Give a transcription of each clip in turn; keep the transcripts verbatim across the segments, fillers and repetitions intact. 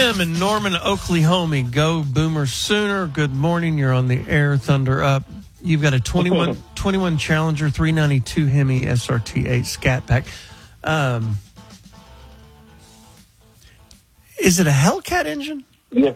Tim and Norman Oklahoma. Go Boomer Sooner. Good morning. You're on the air. Thunder up. You've got a twenty-one, twenty-one Challenger three ninety-two Hemi S R T eight Scat Pack. Um, is it a Hellcat engine? Yeah.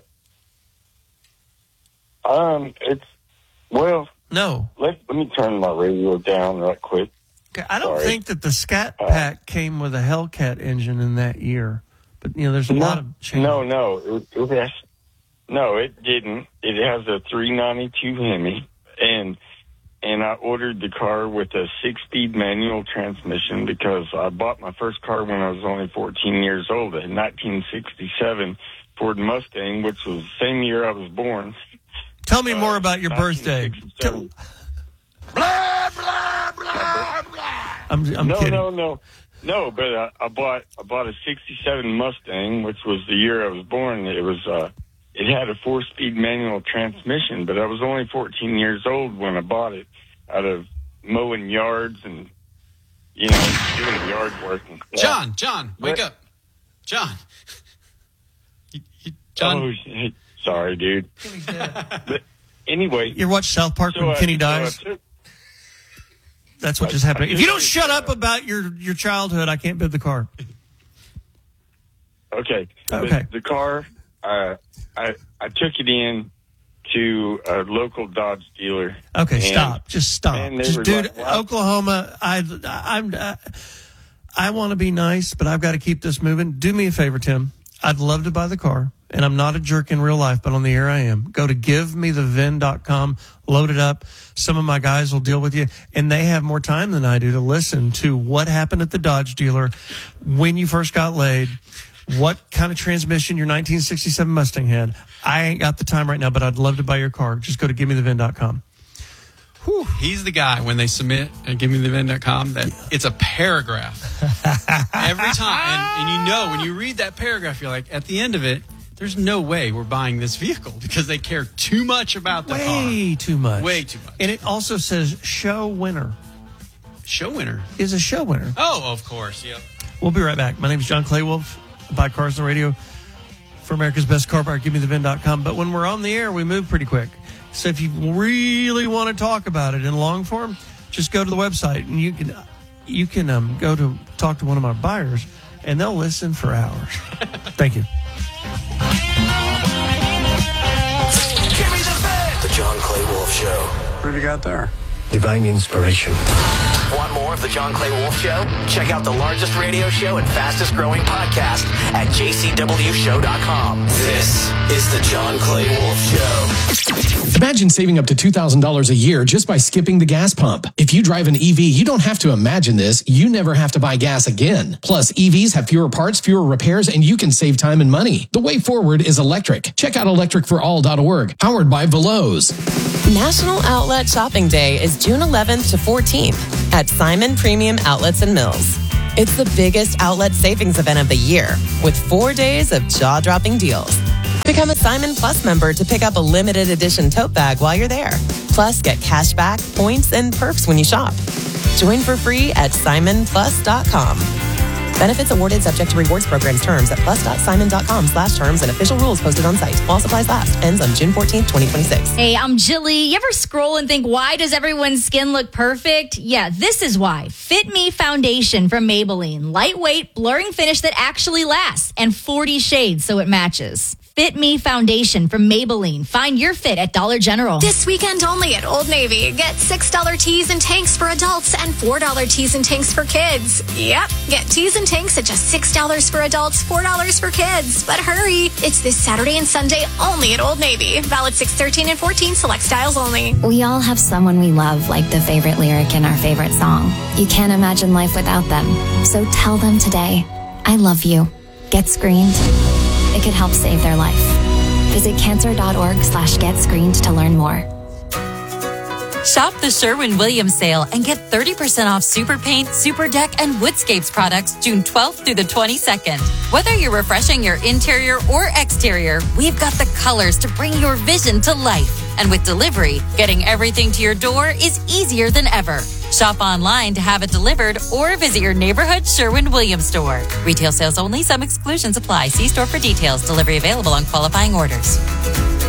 Um, it's, well. No. Let, let me turn my radio down right quick. Okay, I don't Sorry. think that the Scat Pack uh, came with a Hellcat engine in that year. But, you know, there's a no, lot of change. No, no. It, it has, no, it didn't. It has a three ninety-two Hemi. And and I ordered the car with a six-speed manual transmission because I bought my first car when I was only fourteen years old, a nineteen sixty-seven Ford Mustang, which was the same year I was born. Tell me uh, more about your birthday. Tell- blah, blah, blah, blah. I'm, I'm no, kidding. No, no, no. But uh, I bought I bought a sixty-seven Mustang, which was the year I was born. It was uh, it had a four-speed manual transmission, but I was only fourteen years old when I bought it. Out of mowing yards and you know doing yard work. And stuff. John, John, wake but, up, John. you, you, John. Oh, sorry, dude. But anyway, you watch South Park so when I, Kenny so dies. Took, That's what I, just happened. I if you don't shut up about your, your childhood, I can't bid the car. Okay. Okay. The, the car, uh, I I took it in to a local Dodge dealer. Okay, and, stop. Just stop. Just, dude, like, wow. Oklahoma, I, I'm, I, I want to be nice, but I've got to keep this moving. Do me a favor, Tim. I'd love to buy the car, and I'm not a jerk in real life, but on the air I am. Go to give me the vin dot com, load it up. Some of my guys will deal with you, and they have more time than I do to listen to what happened at the Dodge dealer, when you first got laid, what kind of transmission your nineteen sixty-seven Mustang had. I ain't got the time right now, but I'd love to buy your car. Just go to give me the vin dot com. Whew. He's the guy when they submit at give me the vin dot com that it's a paragraph every time. And, and you know, when you read that paragraph, you're like, at the end of it, there's no way we're buying this vehicle because they care too much about the Way car. Way too much. Way too much. And it also says show winner. Show winner? Is a show winner. Oh, of course. Yep. We'll be right back. My name is John Claywolf. I buy cars on the radio for America's Best Car Buyer, give me the vin dot com. But when we're on the air, we move pretty quick. So if you really want to talk about it in long form, just go to the website and you can you can um, go to talk to one of my buyers, and they'll listen for hours. Thank you. Give me the vin. The John Clay Wolf Show. What have you got there? Divine inspiration. Want more of the John Clay Wolf Show? Check out the largest radio show and fastest growing podcast at j c w show dot com. This is the John Clay Wolf Show. Imagine saving up to two thousand dollars a year just by skipping the gas pump. If you drive an E V, you don't have to imagine this. You never have to buy gas again. Plus, E Vs have fewer parts, fewer repairs, and you can save time and money. The way forward is electric. Check out electric for all dot org, powered by Veloz. National Outlet Shopping Day is June eleventh to fourteenth at Simon Premium Outlets and Mills. It's the biggest outlet savings event of the year with four days of jaw-dropping deals. Become a Simon Plus member to pick up a limited edition tote bag while you're there. Plus, get cash back, points, and perks when you shop. Join for free at simon plus dot com. Benefits awarded subject to rewards programs terms at plus dot simon dot com slash terms and official rules posted on site. While supplies last. Ends on June fourteenth, twenty twenty-six. Hey, I'm Jilly. You ever scroll and think, why does everyone's skin look perfect? Yeah, this is why. Fit Me Foundation from Maybelline. Lightweight, blurring finish that actually lasts. And forty shades so it matches. Fit Me Foundation from Maybelline. Find your fit at Dollar General. This weekend only at Old Navy. Get six dollars tees and tanks for adults and four dollars tees and tanks for kids. Yep, get tees and tanks at just six dollars for adults, four dollars for kids. But hurry, it's this Saturday and Sunday only at Old Navy. Valid six thirteen and fourteen, select styles only. We all have someone we love, like the favorite lyric in our favorite song. You can't imagine life without them. So tell them today, I love you. Get screened. It could help save their life. Visit cancer.org slash get screened to learn more. Shop the Sherwin-Williams sale and get thirty percent off Super Paint, Super Deck, and Woodscapes products June twelfth through the twenty-second. Whether you're refreshing your interior or exterior, we've got the colors to bring your vision to life. And with delivery, getting everything to your door is easier than ever. Shop online to have it delivered or visit your neighborhood Sherwin-Williams store. Retail sales only. Some exclusions apply. See store for details. Delivery available on qualifying orders.